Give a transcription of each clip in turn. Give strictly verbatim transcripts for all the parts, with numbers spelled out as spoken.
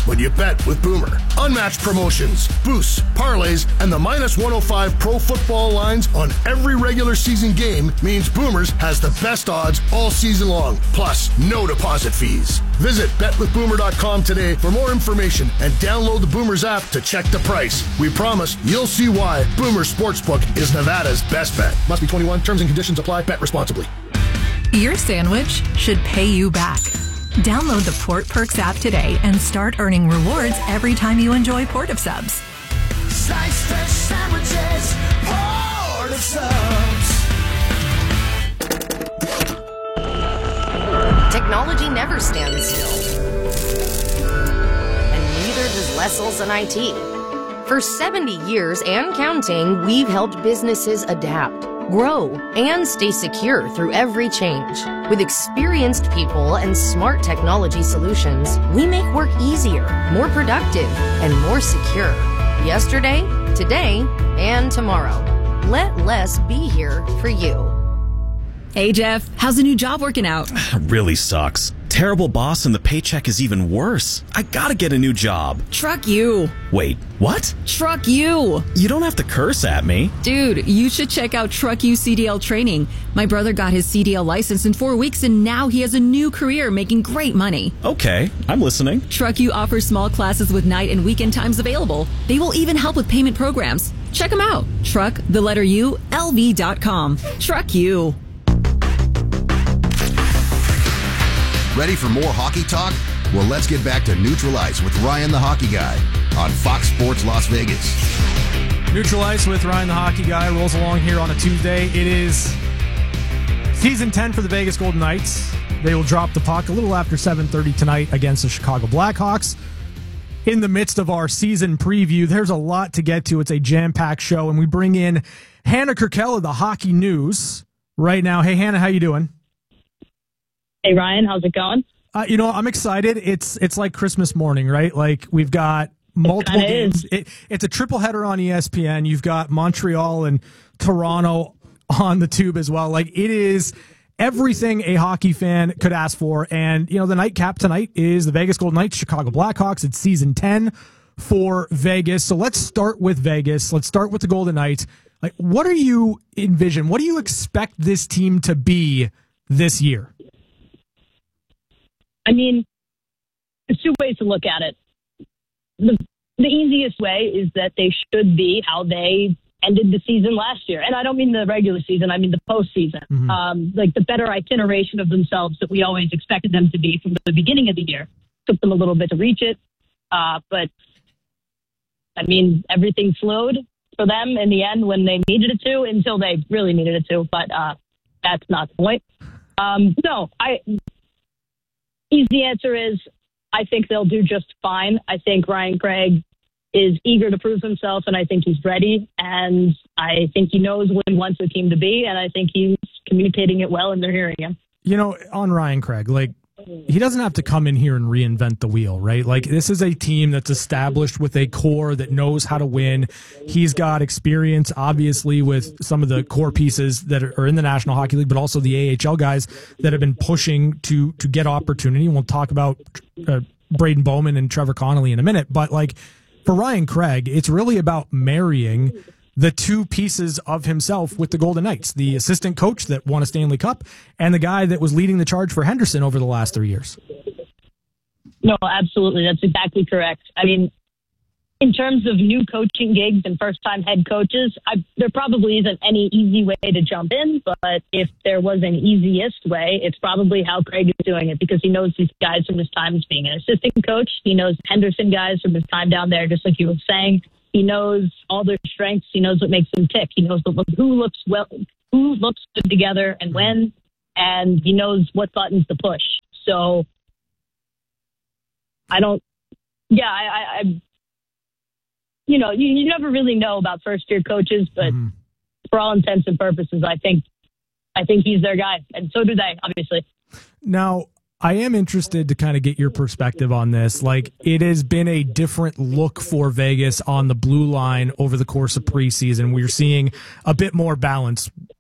when you bet with Boomer. Unmatched promotions, boosts, parlays, and the minus one oh five pro football lines on every regular season game means Boomers has the best odds all season long, plus no deposit fees. Visit bet with boomer dot com today for more information and download the Boomers app to check the price. We promise you'll see why Boomer Sportsbook is Nevada's best bet. Must be twenty-one. Terms and conditions apply. Bet responsibly. Your sandwich should pay you back. Download the Port Perks app today and start earning rewards every time you enjoy Port of Subs. Sliced fresh sandwiches, Port of Subs. Technology never stands still. And neither does Lessels and I T. For seventy years and counting, we've helped businesses adapt, grow, and stay secure through every change. With experienced people and smart technology solutions, we make work easier, more productive, and more secure. Yesterday, today, and tomorrow. Let less be here for you. Hey, Jeff, how's the new job working out? Really sucks. Terrible boss and the paycheck is even worse. I gotta get a new job. Truck you. Wait, what? Truck you. You don't have to curse at me. Dude, you should check out Truck You C D L training. My brother got his C D L license in four weeks and now he has a new career making great money. Okay, I'm listening. Truck You offers small classes with night and weekend times available. They will even help with payment programs. Check them out. Truck, the letter U, L V dot com. Truck You. Ready for more hockey talk? Well, let's get back to Neutral Ice with Ryan the Hockey Guy on Fox Sports Las Vegas. Neutral Ice with Ryan the Hockey Guy rolls along here on a Tuesday. It is season ten for the Vegas Golden Knights. They will drop the puck a little after seven thirty tonight against the Chicago Blackhawks. In the midst of our season preview, there's a lot to get to. It's a jam-packed show, and we bring in Hannah Kirkell of the Hockey News right now. Hey, Hannah, how you doing? Hey, Ryan, how's it going? Uh, you know, I'm excited. It's it's like Christmas morning, right? Like, we've got multiple It games. It, it's a triple header on E S P N. You've got Montreal and Toronto on the tube as well. Like, it is everything a hockey fan could ask for. And, you know, the nightcap tonight is the Vegas Golden Knights, Chicago Blackhawks. It's season ten for Vegas. So let's start with Vegas. Let's start with the Golden Knights. Like, what are you envision? What do you expect this team to be this year? I mean, there's two ways to look at it. The, the easiest way is that they should be how they ended the season last year. And I don't mean the regular season, I mean the postseason. Mm-hmm. Um, like the better itineration of themselves that we always expected them to be from the beginning of the year. Took them a little bit to reach it. Uh, but, I mean, everything flowed for them in the end when they needed it to, until they really needed it to. But uh, that's not the point. Um, no, I... Easy answer is I think they'll do just fine. I think Ryan Craig is eager to prove himself, and I think he's ready. And I think he knows what he wants the team to be, and I think he's communicating it well, and they're hearing him. You know, on Ryan Craig, like, he doesn't have to come in here and reinvent the wheel, right? Like, this is a team that's established with a core that knows how to win. He's got experience, obviously, with some of the core pieces that are in the National Hockey League, but also the A H L guys that have been pushing to to get opportunity. We'll talk about uh, Braden Bowman and Trevor Connolly in a minute. But, like, for Ryan Craig, it's really about marrying the two pieces of himself with the Golden Knights, the assistant coach that won a Stanley Cup and the guy that was leading the charge for Henderson over the last three years. No, absolutely. That's exactly correct. I mean, in terms of new coaching gigs and first-time head coaches, I, there probably isn't any easy way to jump in, but if there was an easiest way, it's probably how Craig is doing it, because he knows these guys from his time as being an assistant coach. He knows Henderson guys from his time down there, just like you were saying. He knows all their strengths. He knows what makes them tick. He knows who looks well, who looks good together and when, and he knows what buttons to push. So I don't, yeah, I, I, I you know, you, you never really know about first year coaches, but mm-hmm. for all intents and purposes, I think, I think he's their guy, and so do they, obviously. Now, I am interested to kind of get your perspective on this. Like, it has been a different look for Vegas on the blue line over the course of preseason. We're seeing a bit more balance.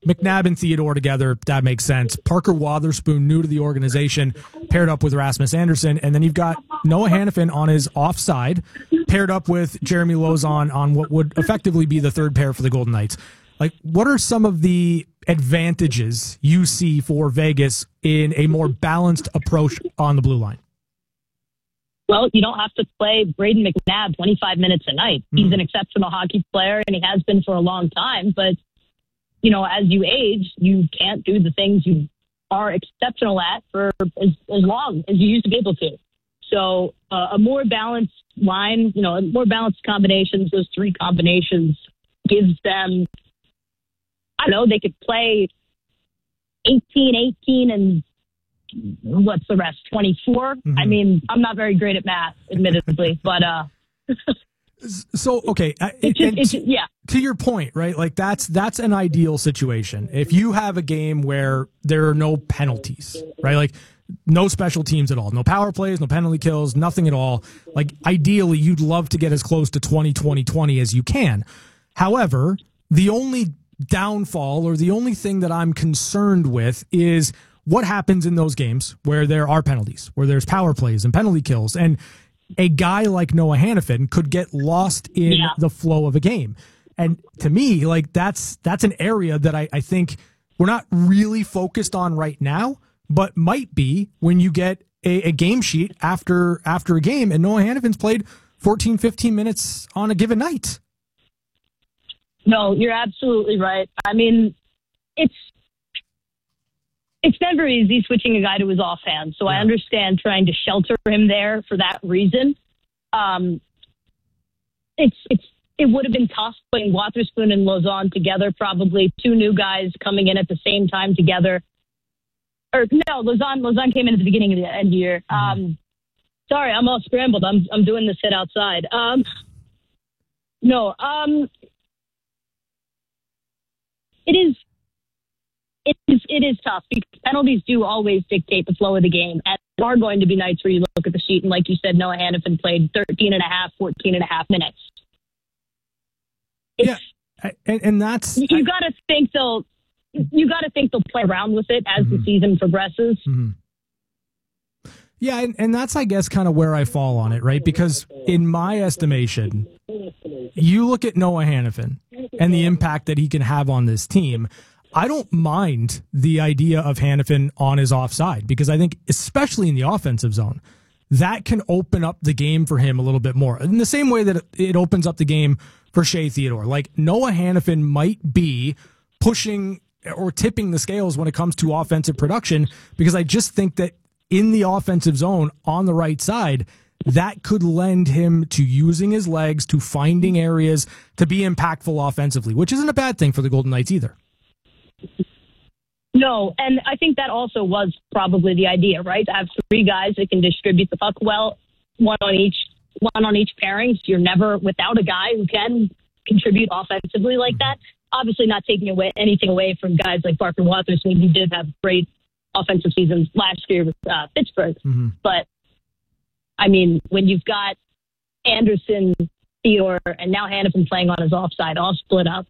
McNabb and Theodore together, that makes sense. Parker Wotherspoon, new to the organization, paired up with Rasmus Anderson. And then you've got Noah Hannafin on his offside, paired up with Jeremy Lauzon on what would effectively be the third pair for the Golden Knights. Like, what are some of the advantages you see for Vegas in a more balanced approach on the blue line? Well, you don't have to play Braden McNabb twenty-five minutes a night. Mm. He's an exceptional hockey player, and he has been for a long time. But, you know, as you age, you can't do the things you are exceptional at for as, as long as you used to be able to. So uh, a more balanced line, you know, more balanced combinations, those three combinations gives them, I don't know, they could play eighteen, eighteen, and what's the rest? twenty-four? Mm-hmm. I mean, I'm not very great at math, admittedly, but uh so okay, it just, it just, yeah. To your point, right? Like that's that's an ideal situation. If you have a game where there are no penalties, right? Like no special teams at all, no power plays, no penalty kills, nothing at all. Like ideally, you'd love to get as close to twenty twenty twenty as you can. However, the only downfall or the only thing that I'm concerned with is what happens in those games where there are penalties, where there's power plays and penalty kills. And a guy like Noah Hannafin could get lost in yeah. the flow of a game. And to me, like that's that's an area that I, I think we're not really focused on right now, but might be when you get a, a game sheet after after a game and Noah Hannafin's played fourteen, fifteen minutes on a given night. No, you're absolutely right. I mean, it's it's never easy switching a guy to his offhand, so yeah. I understand trying to shelter him there for that reason. Um, it's it's it would have been tough putting Wotherspoon and Lauzon together, probably two new guys coming in at the same time together. Or no, Lauzon Lauzon came in at the beginning of the end of the year. Mm-hmm. Um, sorry, I'm all scrambled. I'm I'm doing this hit outside. Um, no, um. It is, it is, it is tough because penalties do always dictate the flow of the game. And there are going to be nights where you look at the sheet and, like you said, Noah Hannafin played thirteen and a half, fourteen and a half minutes. It's, yeah, and, and that's you, you got to think they'll, you got to think they'll play around with it as mm-hmm. the season progresses. Mm-hmm. Yeah, and, and that's, I guess, kind of where I fall on it, right? Because in my estimation, you look at Noah Hannafin and the impact that he can have on this team. I don't mind the idea of Hannafin on his offside because I think, especially in the offensive zone, that can open up the game for him a little bit more. In the same way that it opens up the game for Shea Theodore. Like, Noah Hannafin might be pushing or tipping the scales when it comes to offensive production because I just think that in the offensive zone on the right side, that could lend him to using his legs, to finding areas to be impactful offensively, which isn't a bad thing for the Golden Knights either. No, and I think that also was probably the idea, right? To have three guys that can distribute the puck well, one on each, one on each pairing. So you're never without a guy who can contribute offensively like that. Obviously, not taking away anything away from guys like Parker Wotherspoon, who did have great offensive seasons last year with uh, Pittsburgh. Mm-hmm. But, I mean, when you've got Anderson, Theodore, and now Hannafin playing on his offside, all split up,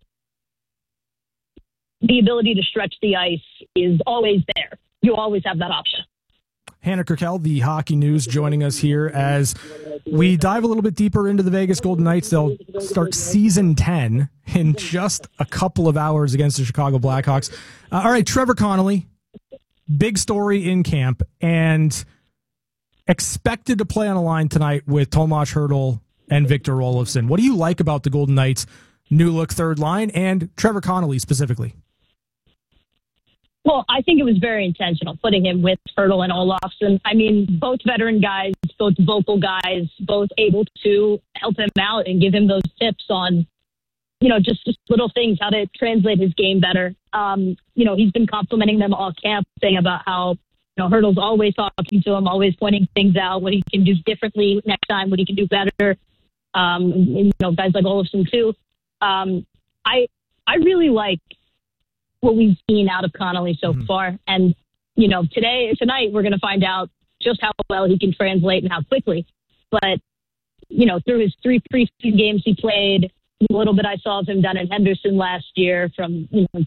the ability to stretch the ice is always there. You always have that option. Hannah Kirkell, the Hockey News, joining us here as we dive a little bit deeper into the Vegas Golden Knights. They'll start season ten in just a couple of hours against the Chicago Blackhawks. Uh, all right, Trevor Connolly, big story in camp, and expected to play on a line tonight with Tomas Hertl and Victor Olofsson. What do you like about the Golden Knights' new look third line and Trevor Connolly specifically? Well, I think it was very intentional putting him with Hertl and Olofsson. I mean, both veteran guys, both vocal guys, both able to help him out and give him those tips on, you know, just, just little things, how to translate his game better. Um, you know, he's been complimenting them all camp, saying about how, you know, Hertl's always talking to him, always pointing things out, what he can do differently next time, what he can do better. Um, and, you know, guys like Olofsson too. Um, I I really like what we've seen out of Connolly so mm-hmm. far. And, you know, today, tonight, we're going to find out just how well he can translate and how quickly. But, you know, through his three preseason games he played, a little bit I saw of him down in Henderson last year from, you know, just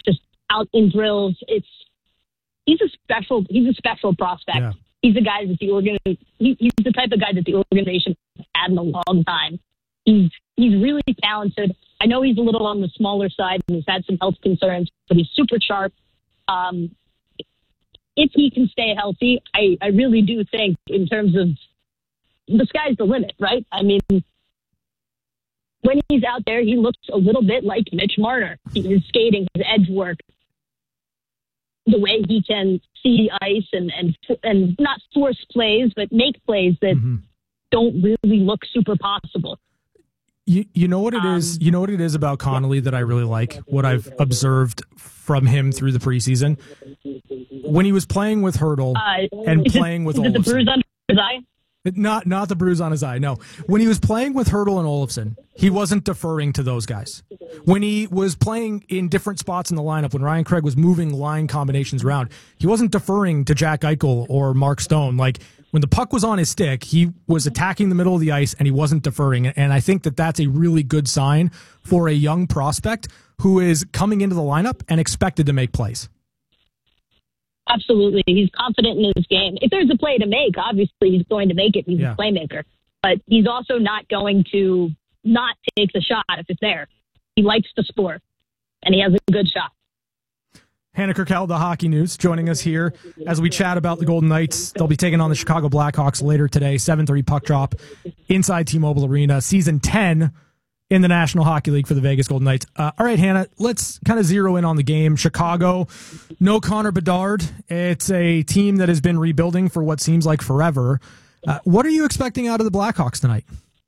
out in drills. It's he's a special he's a special prospect. Yeah. He's a guy that the organ he, he's the type of guy that the organization has had in a long time. He's he's really talented. I know he's a little on the smaller side and he's had some health concerns, but he's super sharp. Um, if he can stay healthy, I, I really do think in terms of the sky's the limit, right? I mean, when he's out there, he looks a little bit like Mitch Marner. His skating, his edge work, the way he can see the ice and, and, and not force plays, but make plays that mm-hmm. don't really look super possible. You, you know what it is? Um, you know what it is about Connolly that I really like? What I've observed from him through the preseason? When he was playing with Hertl uh, and playing it, with is Olofsson. It the bruise on his eye? Not, not the bruise on his eye, no. When he was playing with Hertl and Olofsson, he wasn't deferring to those guys. When he was playing in different spots in the lineup, when Ryan Craig was moving line combinations around, he wasn't deferring to Jack Eichel or Mark Stone. Like, when the puck was on his stick, he was attacking the middle of the ice and he wasn't deferring. And I think that that's a really good sign for a young prospect who is coming into the lineup and expected to make plays. Absolutely. He's confident in his game. If there's a play to make, obviously he's going to make it. He's yeah. a playmaker. But he's also not going to not take the shot if it's there. He likes the sport, and he has a good shot. Hannah Kirkell, the Hockey News, joining us here as we chat about the Golden Knights. They'll be taking on the Chicago Blackhawks later today, seven thirty puck drop inside T-Mobile Arena. Season ten in the National Hockey League for the Vegas Golden Knights. Uh, all right, Hannah, let's kind of zero in on the game. Chicago, no Connor Bedard. It's a team that has been rebuilding for what seems like forever. Uh, what are you expecting out of the Blackhawks tonight?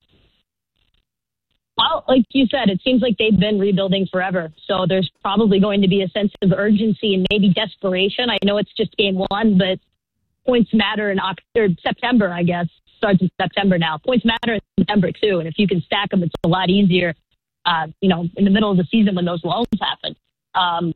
Well, like you said, it seems like they've been rebuilding forever. So there's probably going to be a sense of urgency and maybe desperation. I know it's just game one, but points matter in October, September, I guess. Starts in September now. Points matter in September, too. And if you can stack them, it's a lot easier, uh, you know, in the middle of the season when those lulls happen. Um,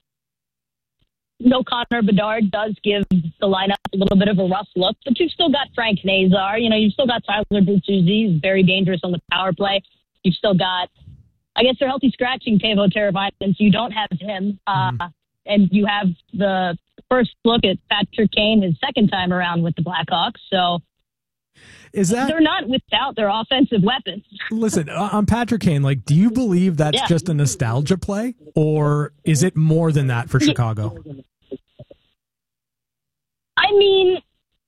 no Connor Bedard does give the lineup a little bit of a rough look, but you've still got Frank Nazar. You know, you've still got Tyler Bertuzzi, who's very dangerous on the power play. You've still got, I guess they're healthy scratching Teuvo Teravainen, so you don't have him. Uh, mm-hmm. And you have the first look at Patrick Kane his second time around with the Blackhawks. So is that they're not without their offensive weapons. Listen, on Patrick Kane, like, do you believe that's yeah. just a nostalgia play, or is it more than that for Chicago? I mean,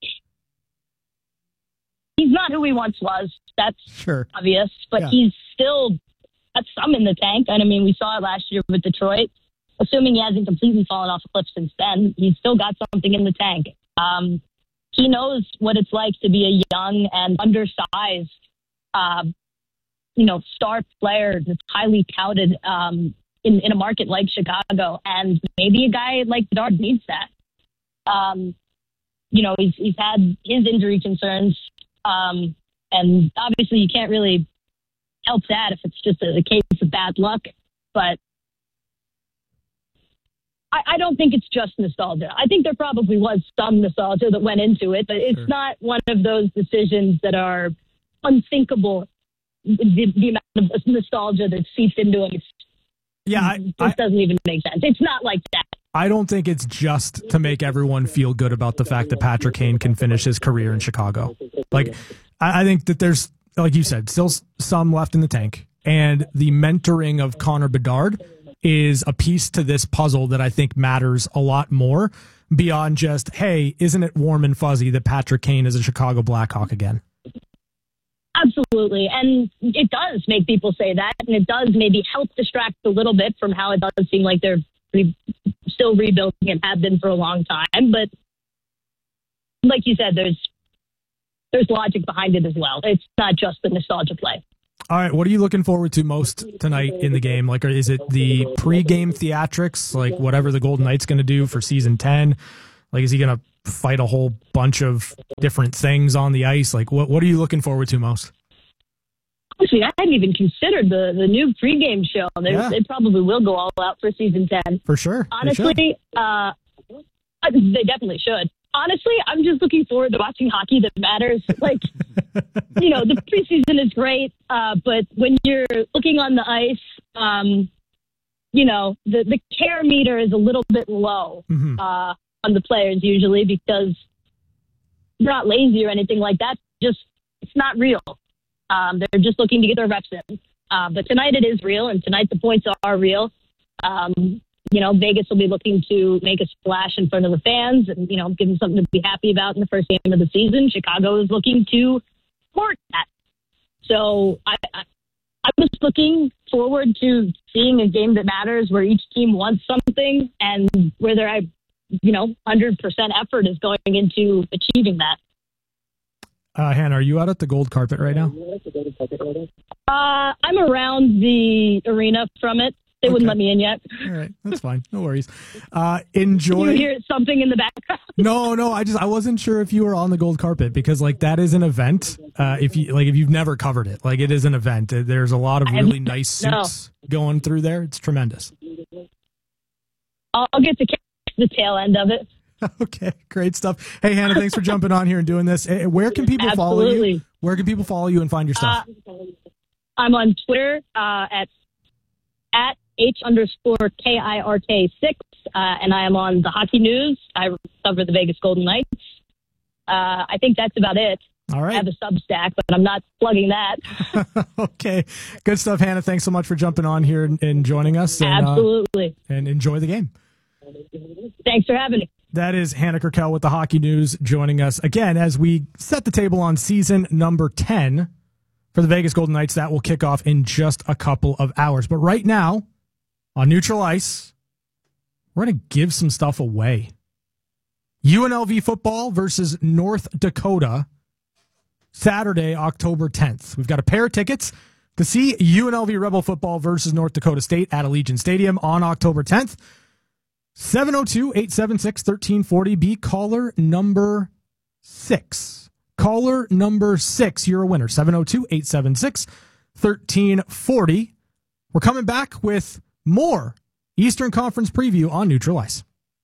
he's not who he once was. That's sure. obvious, but yeah. he's still got some in the tank. And I mean, we saw it last year with Detroit. Assuming he hasn't completely fallen off a cliff since then, he's still got something in the tank. Um, he knows what it's like to be a young and undersized, uh, you know, star player that's highly touted um, in, in a market like Chicago. And maybe a guy like Bedard needs that. Um, you know, he's, he's had his injury concerns. Um, and obviously you can't really help that if it's just a, a case of bad luck. But I, I don't think it's just nostalgia. I think there probably was some nostalgia that went into it, but it's sure. not one of those decisions that are unthinkable. The, the amount of nostalgia that seeps into it. Yeah, I, it I, doesn't even make sense. It's not like that. I don't think it's just to make everyone feel good about the fact that Patrick Kane can finish his career in Chicago. Like, I, I think that there's, like you said, still some left in the tank. And the mentoring of Connor Bedard is a piece to this puzzle that I think matters a lot more beyond just, hey, isn't it warm and fuzzy that Patrick Kane is a Chicago Blackhawk again? Absolutely. And it does make people say that, and it does maybe help distract a little bit from how it does seem like they're re- still rebuilding and have been for a long time. But like you said, there's there's logic behind it as well. It's not just the nostalgia play. All right, what are you looking forward to most tonight in the game? Like, is it the pregame theatrics, like whatever the Golden Knights going to do for season ten? Like, is he going to fight a whole bunch of different things on the ice? Like, what what are you looking forward to most? Honestly, I hadn't even considered the, the new pregame show. They, yeah. they probably will go all out for season ten. For sure. Honestly, uh, they definitely should. Honestly, I'm just looking forward to watching hockey that matters. Like, you know, the preseason is great, uh, but when you're looking on the ice, um, you know, the, the care meter is a little bit low Mm-hmm. uh, on the players usually because they're not lazy or anything like that. Just, it's not real. Um, they're just looking to get their reps in. Uh, but tonight it is real, and tonight the points are real. Um, you know, Vegas will be looking to make a splash in front of the fans and, you know, give them something to be happy about in the first game of the season. Chicago is looking to support that. So I, I, I was looking forward to seeing a game that matters where each team wants something and where their, you know, one hundred percent effort is going into achieving that. Uh, Hannah, are you out at the gold carpet right now? Uh, I'm around the arena from it. They Okay. wouldn't let me in yet. All right, that's fine. No worries. Uh, enjoy. You hear something in the background? No, no. I just I wasn't sure if you were on the gold carpet because like that is an event. Uh, if you like, if you've never covered it, like it is an event. There's a lot of really nice suits going through there. It's tremendous. I'll, I'll get to catch the tail end of it. Okay, great stuff. Hey, Hannah, thanks for jumping on here and doing this. Hey, where can people follow you? Absolutely. Where can people follow you and find your stuff? Uh, I'm on Twitter uh, at at H underscore K I R K six, uh, and I am on the Hockey News. I cover the Vegas Golden Knights. Uh, I think that's about it. All right. I have a Substack, but I'm not plugging that. Okay, good stuff, Hannah. Thanks so much for jumping on here and, and joining us. And, Absolutely. Uh, and enjoy the game. Thanks for having me. That is Hannah Kirkell with the Hockey News joining us again as we set the table on season number ten for the Vegas Golden Knights. That will kick off in just a couple of hours. But right now, on Neutral Ice, we're going to give some stuff away. U N L V football versus North Dakota, Saturday, October tenth. We've got a pair of tickets to see U N L V Rebel football versus North Dakota State at Allegiant Stadium on October tenth. seven oh two, eight seven six, one three four oh. Be caller number six. Caller number six. You're a winner. seven oh two, eight seven six, one three four oh. We're coming back with more Eastern Conference preview on Neutral Ice.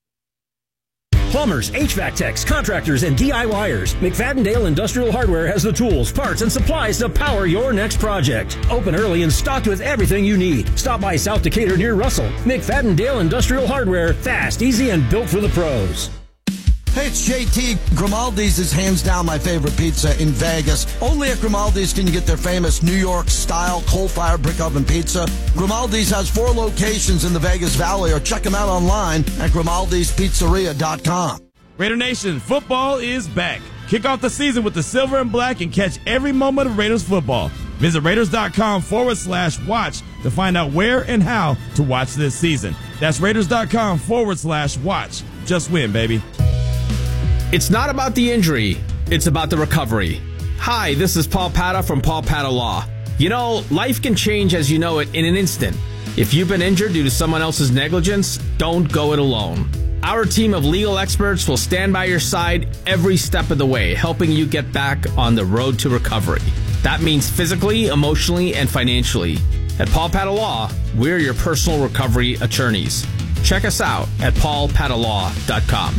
Plumbers, H V A C techs, contractors, and DIYers. McFadden-Dale Industrial Hardware has the tools, parts, and supplies to power your next project. Open early and stocked with everything you need. Stop by South Decatur near Russell. McFadden-Dale Industrial Hardware. Fast, easy, and built for the pros. Hey, it's J T. Grimaldi's is hands down my favorite pizza in Vegas. Only at Grimaldi's can you get their famous New York-style coal-fired brick oven pizza. Grimaldi's has four locations in the Vegas Valley, or check them out online at grimaldis pizzeria dot com. Raider Nation, football is back. Kick off the season with the silver and black and catch every moment of Raiders football. Visit Raiders.com forward slash watch to find out where and how to watch this season. That's Raiders.com forward slash watch. Just win, baby. It's not about the injury, it's about the recovery. Hi, this is Paul Pata from Paul Pata Law. You know, life can change as you know it in an instant. If you've been injured due to someone else's negligence, don't go it alone. Our team of legal experts will stand by your side every step of the way, helping you get back on the road to recovery. That means physically, emotionally, and financially. At Paul Pata Law, we're your personal recovery attorneys. Check us out at paul pata law dot com.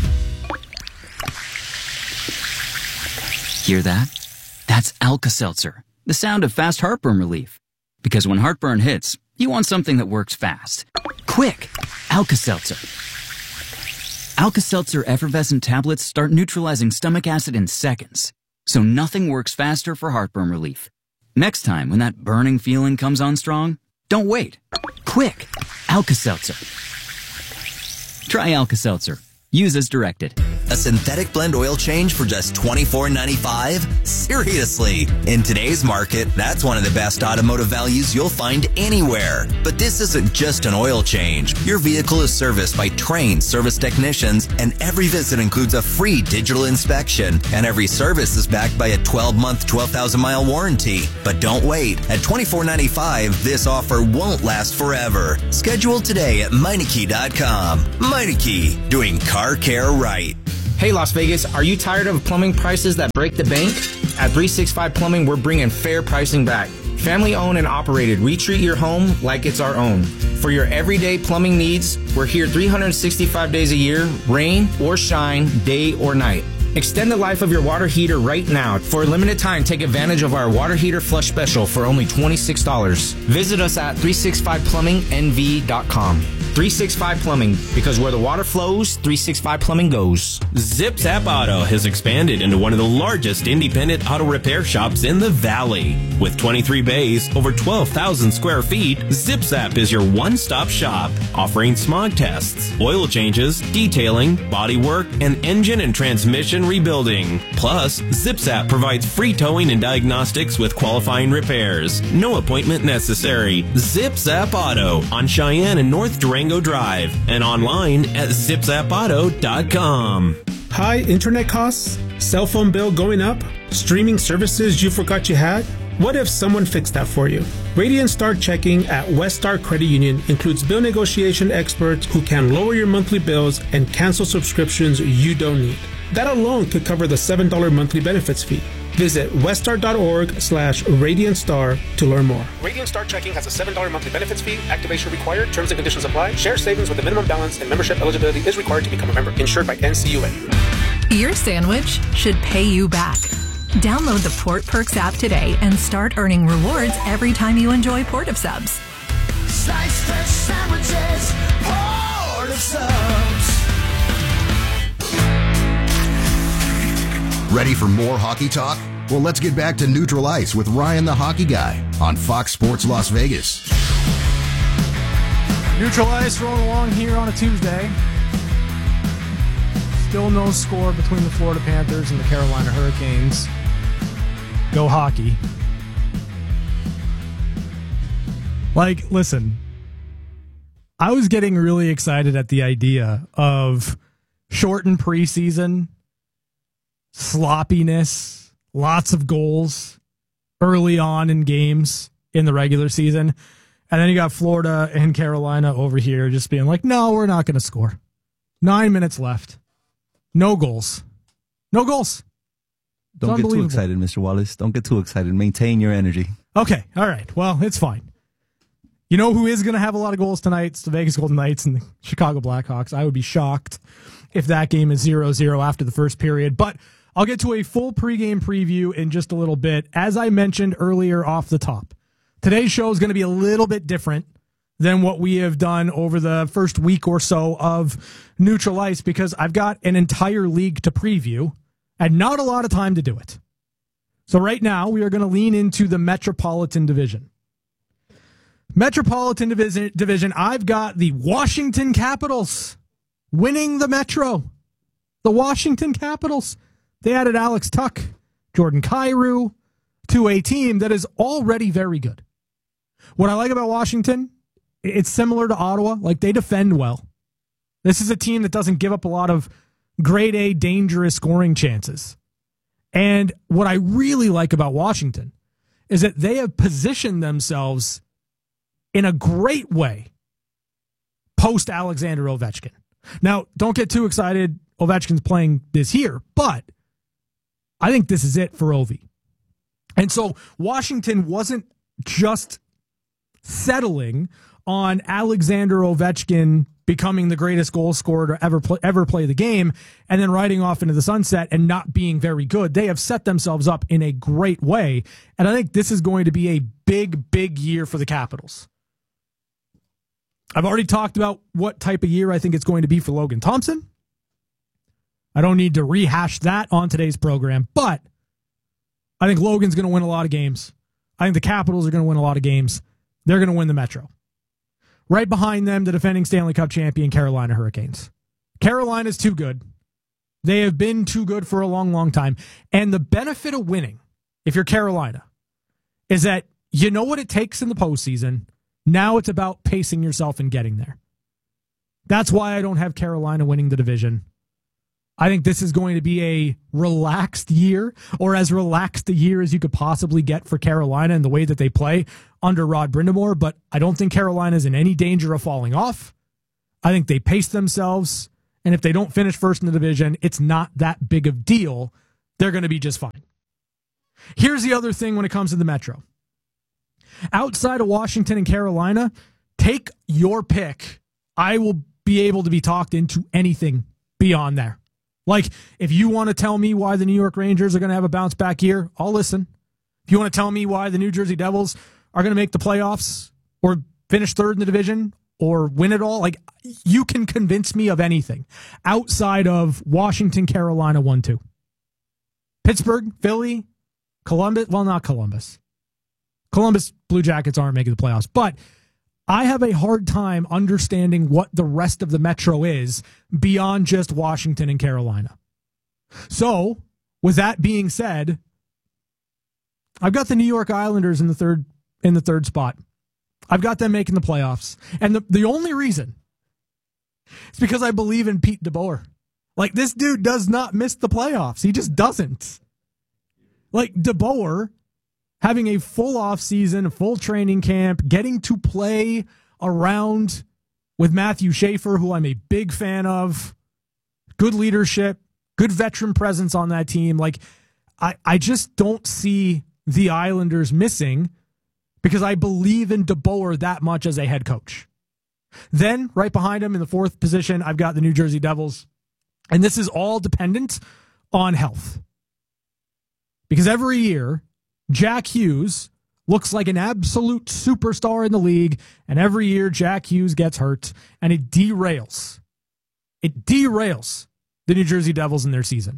Hear that? That's Alka-Seltzer, the sound of fast heartburn relief. Because when heartburn hits, you want something that works fast. Quick! Alka-Seltzer. Alka-Seltzer effervescent tablets start neutralizing stomach acid in seconds. So nothing works faster for heartburn relief. Next time, when that burning feeling comes on strong, don't wait. Quick! Alka-Seltzer. Try Alka-Seltzer. Use as directed. A synthetic blend oil change for just twenty-four ninety-five? Seriously. In today's market, that's one of the best automotive values you'll find anywhere. But this isn't just an oil change. Your vehicle is serviced by trained service technicians, and every visit includes a free digital inspection. And every service is backed by a twelve-month, twelve thousand mile warranty. But don't wait. At twenty-four ninety-five, this offer won't last forever. Schedule today at Meineke dot com. Meineke, doing car care right. Hey Las Vegas, are you tired of plumbing prices that break the bank? At three sixty-five Plumbing, we're bringing fair pricing back. Family owned and operated, we treat your home like it's our own. For your everyday plumbing needs, we're here three hundred sixty-five days a year, rain or shine, day or night. Extend the life of your water heater right now. For a limited time, take advantage of our water heater flush special for only twenty-six dollars. Visit us at three sixty-five plumbing n v dot com. three sixty-five Plumbing, because where the water flows, three sixty-five Plumbing goes. Zip Zap Auto has expanded into one of the largest independent auto repair shops in the Valley. With twenty-three bays, over twelve thousand square feet, Zip Zap is your one-stop shop, offering smog tests, oil changes, detailing, body work, and engine and transmission rebuilding. Plus, Zip Zap provides free towing and diagnostics with qualifying repairs. No appointment necessary. Zip Zap Auto on Cheyenne and North Durango Drive and online at zip zap auto dot com. High internet costs? Cell phone bill going up? Streaming services you forgot you had? What if someone fixed that for you? Radiant Star Checking at West Star Credit Union includes bill negotiation experts who can lower your monthly bills and cancel subscriptions you don't need. That alone could cover the seven dollars monthly benefits fee. Visit weststar.org slash Radiant Star to learn more. Radiant Star Checking has a seven dollars monthly benefits fee. Activation required. Terms and conditions apply. Share savings with a minimum balance and membership eligibility is required to become a member. Insured by N C U A. Your sandwich should pay you back. Download the Port Perks app today and start earning rewards every time you enjoy Port of Subs. Slice fresh sandwiches, Port of Subs. Ready for more hockey talk? Well, let's get back to Neutral Ice with Ryan the Hockey Guy on Fox Sports Las Vegas. Neutral Ice rolling along here on a Tuesday. Still no score between the Florida Panthers and the Carolina Hurricanes. Go hockey. Like, listen, I was getting really excited at the idea of shortened preseason, sloppiness, lots of goals early on in games in the regular season. And then you got Florida and Carolina over here just being like, no, we're not going to score. Nine minutes left. No goals. No goals. Don't get too excited, Mister Wallace. Don't get too excited. Maintain your energy. Okay. All right. Well, it's fine. You know who is going to have a lot of goals tonight? It's the Vegas Golden Knights and the Chicago Blackhawks. I would be shocked if that game is zero zero after the first period. But I'll get to a full pregame preview in just a little bit. As I mentioned earlier off the top, today's show is going to be a little bit different than what we have done over the first week or so of Neutral Ice because I've got an entire league to preview and not a lot of time to do it. So right now we are going to lean into the Metropolitan Division. Metropolitan Division, division I've got the Washington Capitals winning the Metro. The Washington Capitals. They added Alex Tuck, Jordan Kyrou to a team that is already very good. What I like about Washington, it's similar to Ottawa. Like, they defend well. This is a team that doesn't give up a lot of grade A dangerous scoring chances. And what I really like about Washington is that they have positioned themselves in a great way post Alexander Ovechkin. Now, don't get too excited. Ovechkin's playing this year, but I think this is it for Ovi. And so Washington wasn't just settling on Alexander Ovechkin becoming the greatest goal scorer to ever play, ever play the game and then riding off into the sunset and not being very good. They have set themselves up in a great way. And I think this is going to be a big, big year for the Capitals. I've already talked about what type of year I think it's going to be for Logan Thompson. I don't need to rehash that on today's program, but I think Logan's going to win a lot of games. I think the Capitals are going to win a lot of games. They're going to win the Metro. Right behind them, the defending Stanley Cup champion Carolina Hurricanes. Carolina's too good. They have been too good for a long, long time. And the benefit of winning, if you're Carolina, is that you know what it takes in the postseason. Now it's about pacing yourself and getting there. That's why I don't have Carolina winning the division. I think this is going to be a relaxed year, or as relaxed a year as you could possibly get for Carolina in the way that they play under Rod Brind'Amour, but I don't think Carolina is in any danger of falling off. I think they pace themselves, and if they don't finish first in the division, it's not that big of a deal. They're going to be just fine. Here's the other thing when it comes to the Metro. Outside of Washington and Carolina, take your pick. I will be able to be talked into anything beyond there. Like, if you want to tell me why the New York Rangers are going to have a bounce back year, I'll listen. If you want to tell me why the New Jersey Devils are going to make the playoffs or finish third in the division or win it all, like, you can convince me of anything outside of Washington, Carolina one two. Pittsburgh, Philly, Columbus, well, not Columbus. Columbus Blue Jackets aren't making the playoffs, but I have a hard time understanding what the rest of the Metro is beyond just Washington and Carolina. So, with that being said, I've got the New York Islanders in the third in the third spot. I've got them making the playoffs. And the, the only reason is because I believe in Pete DeBoer. Like, this dude does not miss the playoffs. He just doesn't. Like, DeBoer having a full off season, a full training camp, getting to play around with Matthew Schaefer, who I'm a big fan of. Good leadership, good veteran presence on that team. Like, I, I just don't see the Islanders missing because I believe in DeBoer that much as a head coach. Then, right behind him in the fourth position, I've got the New Jersey Devils. And this is all dependent on health. Because every year, Jack Hughes looks like an absolute superstar in the league, and every year Jack Hughes gets hurt, and it derails. It derails the New Jersey Devils in their season.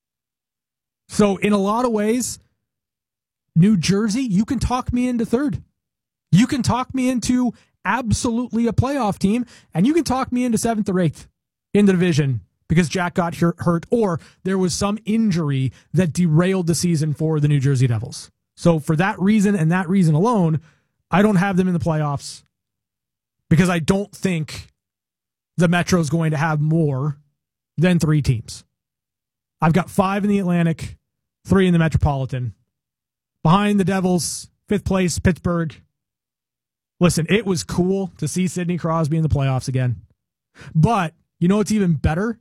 So in a lot of ways, New Jersey, you can talk me into third. You can talk me into absolutely a playoff team, and you can talk me into seventh or eighth in the division because Jack got hurt or there was some injury that derailed the season for the New Jersey Devils. So for that reason and that reason alone, I don't have them in the playoffs because I don't think the Metro is going to have more than three teams. I've got five in the Atlantic, three in the Metropolitan. Behind the Devils, fifth place, Pittsburgh. Listen, it was cool to see Sidney Crosby in the playoffs again. But you know what's even better?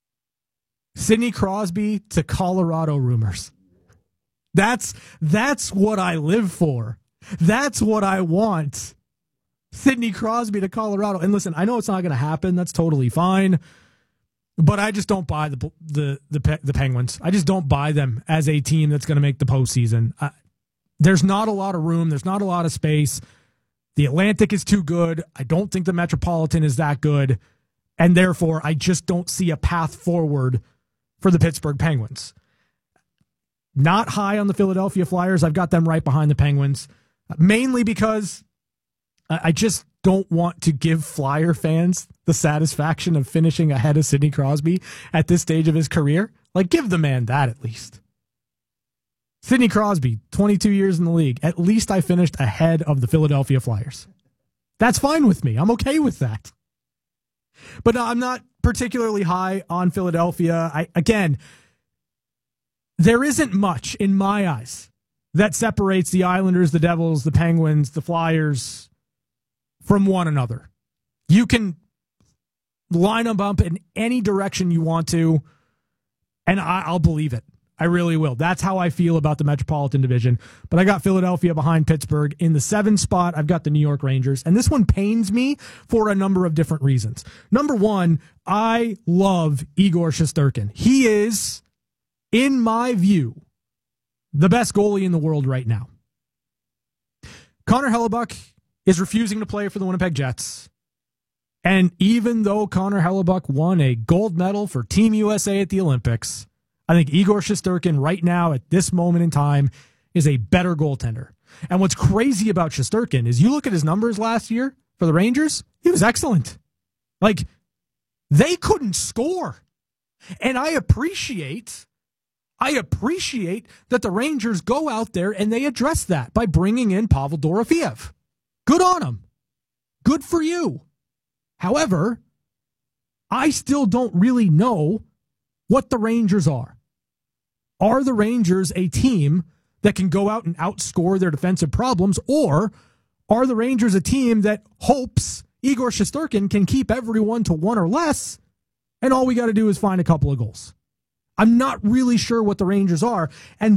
Sidney Crosby to Colorado rumors. That's that's what I live for. That's what I want. Sidney Crosby to Colorado. And listen, I know it's not going to happen. That's totally fine. But I just don't buy the the the, the Penguins. I just don't buy them as a team that's going to make the postseason. I, there's not a lot of room. There's not a lot of space. The Atlantic is too good. I don't think the Metropolitan is that good. And therefore, I just don't see a path forward for the Pittsburgh Penguins. Not high on the Philadelphia Flyers. I've got them right behind the Penguins. Mainly because I just don't want to give Flyer fans the satisfaction of finishing ahead of Sidney Crosby at this stage of his career. Like, give the man that at least. Sidney Crosby, twenty-two years in the league. At least I finished ahead of the Philadelphia Flyers. That's fine with me. I'm okay with that. But no, I'm not particularly high on Philadelphia. I, again, there isn't much in my eyes that separates the Islanders, the Devils, the Penguins, the Flyers from one another. You can line them up in any direction you want to, and I, I'll believe it. I really will. That's how I feel about the Metropolitan Division. But I got Philadelphia behind Pittsburgh. In the seventh spot, I've got the New York Rangers. And this one pains me for a number of different reasons. Number one, I love Igor Shesterkin. He is, in my view, the best goalie in the world right now. Connor Hellebuyck is refusing to play for the Winnipeg Jets. And even though Connor Hellebuyck won a gold medal for Team U S A at the Olympics, I think Igor Shesterkin right now at this moment in time is a better goaltender. And what's crazy about Shesterkin is you look at his numbers last year for the Rangers, he was excellent. Like, they couldn't score. And I appreciate, I appreciate that the Rangers go out there and they address that by bringing in Pavel Dorofeev. Good on them. Good for you. However, I still don't really know what the Rangers are. Are the Rangers a team that can go out and outscore their defensive problems, or are the Rangers a team that hopes Igor Shesterkin can keep everyone to one or less, and all we got to do is find a couple of goals? I'm not really sure what the Rangers are, and